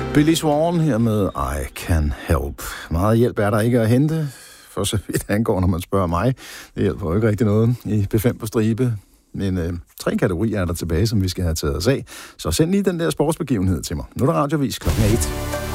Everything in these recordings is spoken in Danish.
Billy Swan her med I Can Help. Meget hjælp er der ikke at hente, for så vidt angår, når man spørger mig. Det hjælper jo ikke rigtig noget i B5 på stribe. Men 3 kategorier er der tilbage, som vi skal have taget os af. Så send lige den der sportsbegivenhed til mig. Nu er der radiovis klokken 8.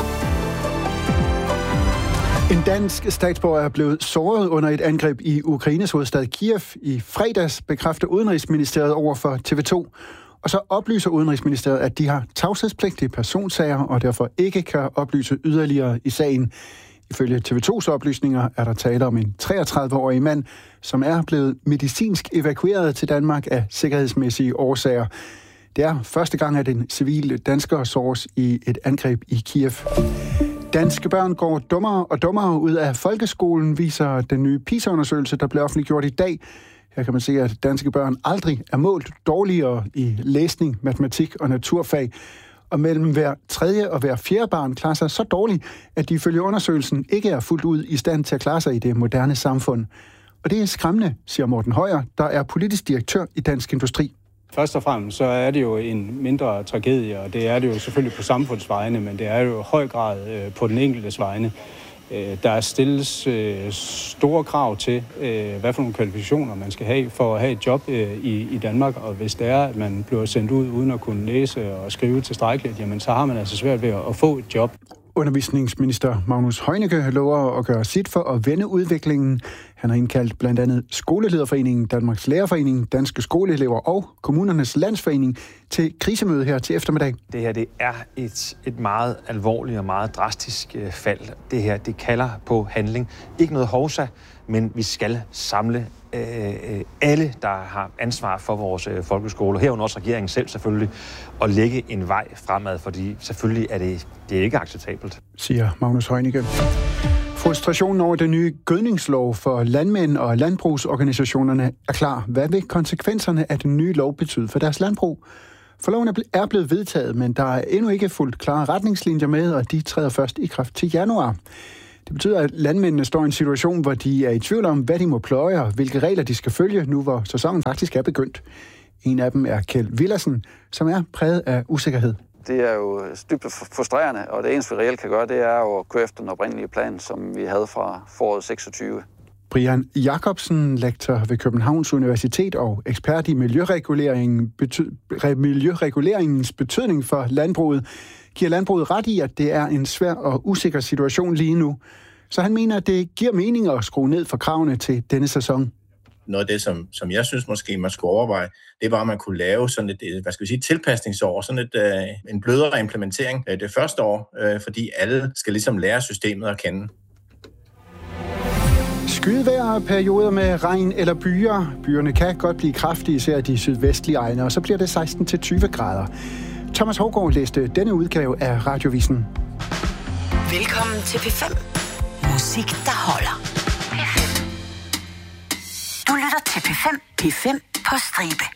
En dansk statsborger er blevet såret under et angreb i Ukraines hovedstad Kiev. I fredags bekræfter Udenrigsministeriet over for TV2. Og så oplyser Udenrigsministeriet, at de har tavshedspligtige personsager, og derfor ikke kan oplyse yderligere i sagen. Ifølge TV2's oplysninger er der tale om en 33-årig mand, som er blevet medicinsk evakueret til Danmark af sikkerhedsmæssige årsager. Det er første gang, at en civil dansker såres i et angreb i Kiev. Danske børn går dummere og dummere ud af folkeskolen, viser den nye PISA-undersøgelse, der blev offentliggjort i dag. Her kan man se, at danske børn aldrig er målt dårligere i læsning, matematik og naturfag. Og mellem hver tredje og hver fjerde barn klarer sig så dårligt, at de ifølge undersøgelsen ikke er fuldt ud i stand til at klare sig i det moderne samfund. Og det er skræmmende, siger Morten Højer, der er politisk direktør i Dansk Industri. Først og fremmest så er det jo en mindre tragedie, og det er det jo selvfølgelig på samfundsvejene, men det er jo i høj grad på den enkeltes vegne. Der stilles store krav til, hvad for nogle kvalifikationer man skal have for at have et job i Danmark, og hvis det er, at man bliver sendt ud uden at kunne læse og skrive tilstrækkeligt, jamen så har man altså svært ved at få et job. Undervisningsminister Magnus Heunicke lover at gøre sit for at vende udviklingen. Han har indkaldt blandt andet Skolelederforeningen, Danmarks Lærerforening, Danske Skoleelever og Kommunernes Landsforening til krisemøde her til eftermiddag. Det her det er et meget alvorligt og meget drastisk fald. Det her det kalder på handling. Ikke noget hovsa, men vi skal samle alle, der har ansvar for vores folkeskole, herunder også regeringen selv selvfølgelig, og lægge en vej fremad, fordi selvfølgelig er det er ikke acceptabelt. Siger Magnus Heunicke. Frustrationen over den nye gødningslov for landmænd og landbrugsorganisationerne er klar. Hvad vil konsekvenserne af den nye lov betyde for deres landbrug? For loven er blevet vedtaget, men der er endnu ikke fuldt klare retningslinjer med, og de træder først i kraft til januar. Det betyder, at landmændene står i en situation, hvor de er i tvivl om, hvad de må pløje og hvilke regler de skal følge, nu hvor sæsonen faktisk er begyndt. En af dem er Kjeld Villersen, som er præget af usikkerhed. Det er jo dybt frustrerende, og det eneste, vi reelt kan gøre, det er jo at køre efter den oprindelige plan, som vi havde fra foråret 26. Brian Jacobsen, lektor ved Københavns Universitet og ekspert i miljøreguleringens betydning for landbruget, giver landbruget ret i, at det er en svær og usikker situation lige nu. Så han mener, at det giver mening at skrue ned for kravene til denne sæson. Noget af det, som jeg synes måske man skulle overveje, det var, at man kunne lave sådan et, tilpasningsår, sådan en blødere implementering det første år, fordi alle skal ligesom lære systemet at kende. Skydevejr, perioder med regn eller byer. Byerne kan godt blive kraftige, især de sydvestlige egne, og så bliver det 16-20 grader. Thomas Hougaard læste denne udgave af Radiovisen. Velkommen til P5. Musik, der holder. P5. Du lytter til P5. P5 på stribe.